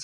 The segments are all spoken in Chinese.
在。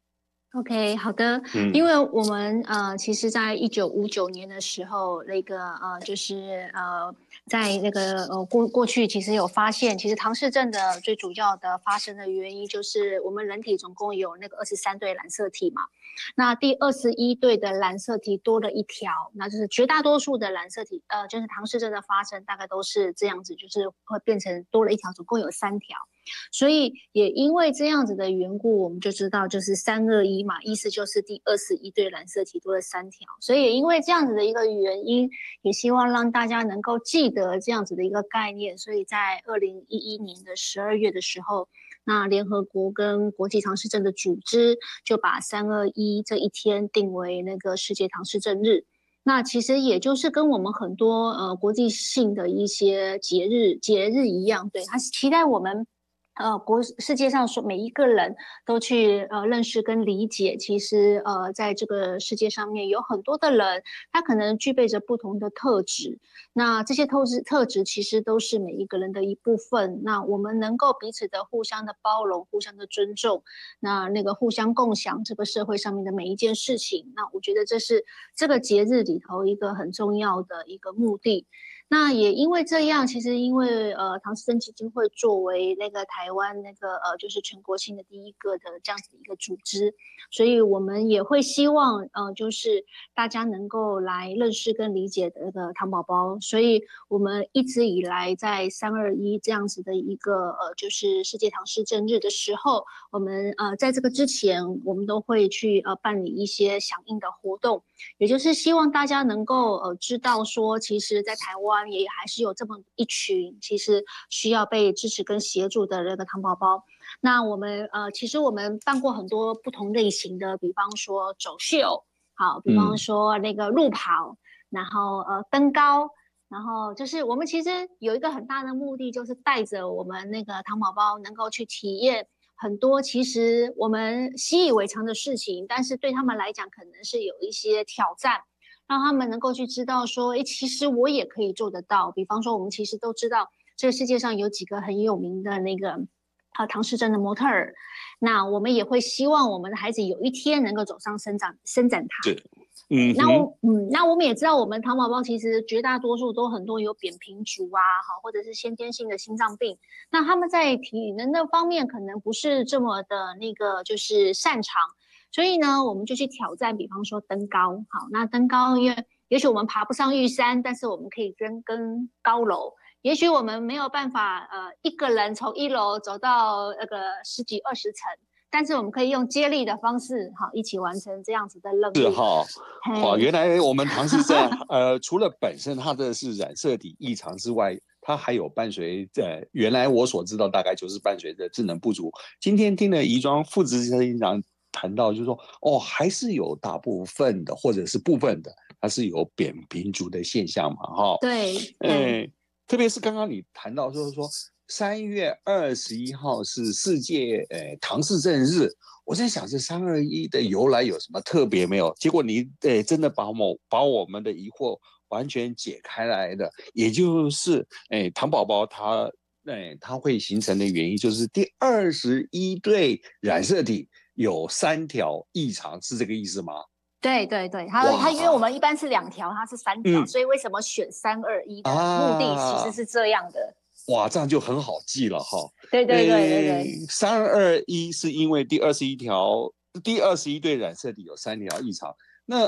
OK， 好的，因为我们其实在1959年的时候，那个就是在那个过去其实有发现，其实唐氏症的最主要的发生的原因就是我们人体总共有那个23对染色体嘛，那第21对的染色体多了一条，那就是绝大多数的染色体就是唐氏症的发生大概都是这样子，就是会变成多了一条，总共有3条。所以也因为这样子的缘故，我们就知道就是321嘛，意思就是第21对染色体多了3条。所以也因为这样子的一个原因，也希望让大家能够记得这样子的一个概念。所以在2011年的12月的时候，那联合国跟国际唐氏症的组织就把321这一天定为那个世界唐氏症日。那其实也就是跟我们很多国际性的一些节日一样，对，它是期待我们世界上说每一个人都去认识跟理解，其实在这个世界上面有很多的人，他可能具备着不同的特质，那这些特质其实都是每一个人的一部分，那我们能够彼此的互相的包容，互相的尊重，那个互相共享这个社会上面的每一件事情，那我觉得这是这个节日里头一个很重要的一个目的。那也因为这样，其实因为唐氏症基金会作为那个台湾那个就是全国性的第一个的这样子的一个组织，所以我们也会希望就是大家能够来认识跟理解的那个唐宝宝，所以我们一直以来在321这样子的一个就是世界唐氏症日的时候，我们在这个之前我们都会去办理一些响应的活动，也就是希望大家能够知道说，其实在台湾也还是有这么一群其实需要被支持跟协助的那个唐宝宝。那我们其实我们办过很多不同类型的，比方说走秀，好，比方说那个路跑，然后登高，然后就是我们其实有一个很大的目的，就是带着我们那个唐宝宝能够去体验很多其实我们习以为常的事情，但是对他们来讲可能是有一些挑战，让他们能够去知道说，诶，其实我也可以做得到。比方说，我们其实都知道这个世界上有几个很有名的那个唐氏症的模特儿，那我们也会希望我们的孩子有一天能够走上伸展台。那我们也知道，我们唐宝宝其实绝大多数都很多有扁平足啊，或者是先天性的心脏病，那他们在体能的方面可能不是这么的那个就是擅长，所以呢，我们就去挑战，比方说登高。好，那登高，因为也许我们爬不上玉山，但是我们可以跟高楼。也许我们没有办法，一个人从1楼走到那个10几20层，但是我们可以用接力的方式，好，一起完成这样子的任务。 是哈，哇，原来我们唐氏症除了本身它的是染色体异常之外，它还有伴随着原来我所知道大概就是伴随着智能不足。今天听了宜庄副执行长谈到，就是说还是有大部分的或者是部分的，它是有扁平足的现象嘛，哈。 对， 特别是刚刚你谈到就是说3月21号是世界唐氏症日，我在想这321的由来有什么特别没有？结果你真的把我们的疑惑完全解开来的，也就是唐宝宝它会形成的原因就是第21对染色体有3条异常，是这个意思吗？ 对，它因为我们一般是2条，它是3条，所以为什么选321的目的其实是这样的。 哇，这样就很好记了哈。 对 321是因为第21对染色体有3条异常。那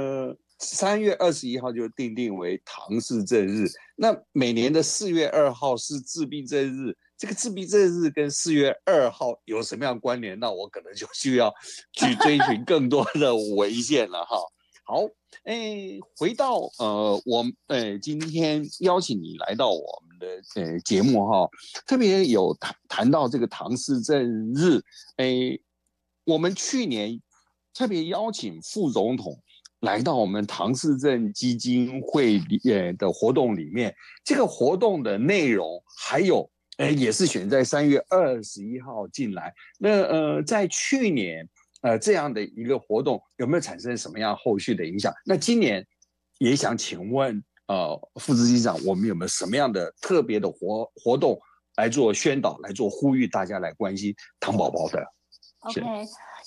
3月21号就定为唐氏症日。那每年的4月2号是自闭症日，这个自闭症日跟4月2号有什么样关联？那我可能就需要去追寻更多的文献了哈。好，回到我今天邀请你来到我们的节目哈，特别有谈到这个唐氏症日，我们去年特别邀请副总统来到我们唐氏症基金会的活动里面，这个活动的内容还有也是选在3月21号进来。那在去年这样的一个活动有没有产生什么样后续的影响？那今年也想请问副执行长，我们有没有什么样的特别的活动来做宣导，来做呼吁大家来关心唐宝宝的？ OK，